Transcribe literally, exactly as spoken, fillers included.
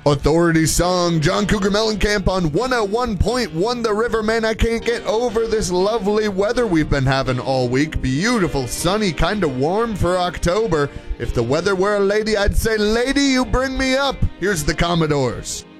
Authority song, John Cougar Mellencamp on one oh one point one The River. Man, I can't get over this lovely weather we've been having all week. Beautiful, sunny, kind of warm for October. If the weather were a lady, I'd say, lady, you bring me up. Here's the Commodores.